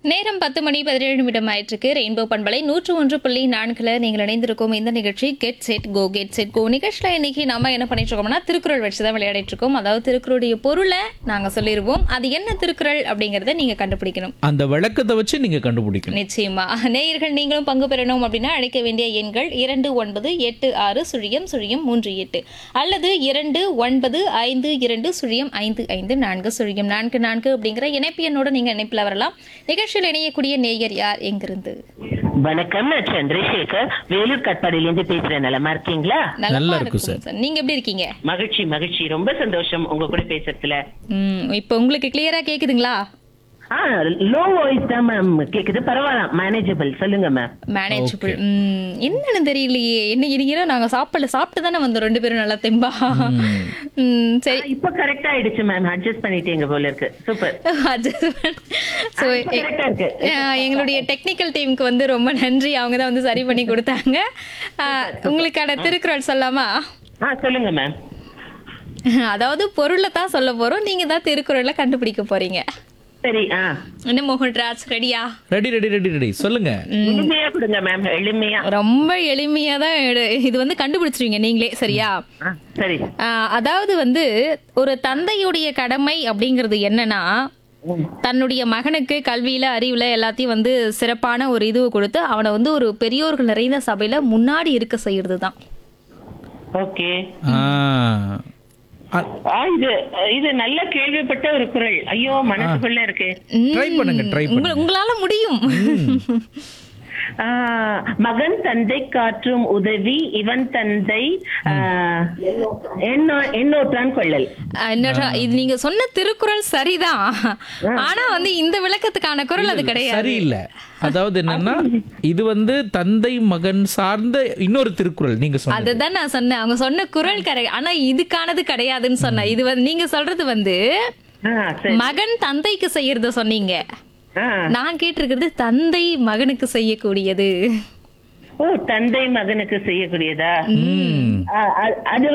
நேரம் 10:17 ஆயிட்டிருக்கு. ரெயின்போ பண்பலை 101.4ல நீங்கள் இணைந்திருக்கோம். இந்த நிகழ்ச்சி get set go get set go நிகழ்ச்சியில் இன்னைக்கு நம்ம என்ன பண்ணிட்டு இருக்கோம்னா திருக்குறள் வச்சு தான் விளையாடிட்டு இருக்கோம். அதாவது திருக்குறளுடைய பொருளை நாங்க சொல்லிடுவோம். அது என்ன திருக்குறள் அப்படிங்கறத நீங்க கண்டுபிடிக்கணும். அந்த விளக்கத்தை வச்சு நீங்க கண்டுபிடிக்கணும். நிச்சயமா நேயர்கள் நீங்களும் பங்கு பெறணும் அப்படின்னா அழைக்க வேண்டிய எண்கள் 29860038 அல்லது 2952055404 அப்படிங்கிற இணைப்பு எண்ணோட நீங்க இணைப்புல வரலாம். நிகழ்ச்சியில் இணையக்கூடிய நேயர் யார், எங்கிருந்து? வணக்கம், நான் சந்திரசேகர், வேலூர் கட்பாடியிலிருந்து பேசுறேன். நலமா இருக்கீங்களா? நல்லா இருக்கும் சார். நீங்க எப்படி இருக்கீங்க? மகிழ்ச்சி மகிழ்ச்சி, ரொம்ப சந்தோஷம் உங்க கூட பேசுறதுல. இப்போ உங்களுக்கு கிளியரா கேக்குதுங்களா? லோ வாய்ஸ் தான் மேம் கேக்குது, பரவாயில்ல, மேனேஜபிள். சொல்லுங்க மேம். மேனேஜபிள். என்னன்னு தெரியலையே. என்ன நாங்க சாப்பிட்டு தானே வந்தோம் ரெண்டு பேரும் நல்லா தெம்பா. சரி, இப்ப கரெக்டா ஆயிடுச்சு மேம், அட்ஜஸ்ட் பண்ணிட்டீங்க போல இருக்கு. சூப்பர். So, கரெக்டா இருக்கு. எங்களுடைய டெக்னிக்கல் டீமுக்கு வந்து ரொம்ப நன்றி. அவங்க தான் வந்து சரி பண்ணி கொடுத்தாங்க. உங்களுக்கான திருக்குறள் சொல்லாமா? சொல்லுங்க மேம். அதாவது பொருளை தான் சொல்ல போறோம், நீங்க தான் திருக்குறளை கண்டுபிடிக்க போறீங்க. சரி. என்ன மோகன்ராஜ், ரெடியா? ரெடி சொல்லுங்க. எளிமையா கொடுங்க மேம், எளிமையா. ரொம்ப எளிமையா தான் இது வந்து கண்டுபிடிச்சிருவீங்க நீங்களே. சரியா? சரி. அதாவது வந்து ஒரு தந்தையுடைய கடமை அப்படிங்கிறது என்னன்னா, தன்னுடைய மகனுக்கு கல்வியில அறிவுல எல்லாத்தையும் வந்து சிறப்பான ஒரு இது கொடுத்து அவனை வந்து ஒரு பெரியோர்கள் நிறைந்த சபையில முன்னாடி இருக்க செய்யறது தான். ஓகே. இது நல்ல கேள்விப்பட்ட ஒரு குறள். ஐயோ, மனசுக்குள்ள இருக்கு. ட்ரை பண்ணுங்க. உங்களால முடியும். மகன் தந்தை காற்றும் உதவி, இவன் தந்தை எண்ணோற்றான் கொள்ளல். இது நீங்க சொன்ன திருக்குறள் சரிதான். ஆனா வந்து இந்த விளக்கத்துக்கான குறள் அது கிடையாது. சரியில்ல. அதாவது என்னன்னா, இது வந்து தந்தை மகன் சார்ந்த இன்னொரு திருக்குறள். நீங்க சொன்னது அதுதான் நான் சொன்னேன். அவங்க சொன்ன குறள் கரெக்ட். ஆனா இதுக்கானது கிடையாதுன்னு சொன்னேன். இது வந்து நீங்க சொல்றது வந்து மகன் தந்தைக்கு செய்யறத சொன்னீங்க. நான் கேட்டிருக்கிறது தந்தை மகனுக்கு செய்யக்கூடியது. ஓ, தந்தை மகனுக்கு செய்யக்கூடியதா? அது